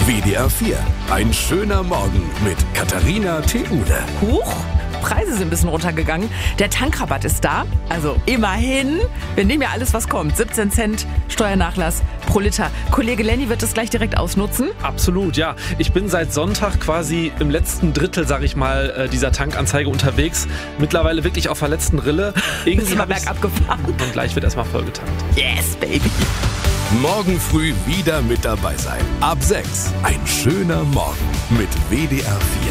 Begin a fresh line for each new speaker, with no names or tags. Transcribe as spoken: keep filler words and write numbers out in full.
W D R vier. Ein schöner Morgen mit Katharina Theule.
Huch, Preise sind ein bisschen runtergegangen. Der Tankrabatt ist da. Also immerhin. Wir nehmen ja alles, was kommt. siebzehn Cent Steuernachlass pro Liter. Kollege Lenny wird das gleich direkt ausnutzen.
Absolut, ja. Ich bin seit Sonntag quasi im letzten Drittel, sag ich mal, dieser Tankanzeige unterwegs. Mittlerweile wirklich auf der letzten Rille.
Irgendwie mal bergab gefahren.
Und gleich wird erstmal vollgetankt.
Yes, baby.
Morgen früh wieder mit dabei sein. Ab sechs. Ein schöner Morgen mit W D R vier.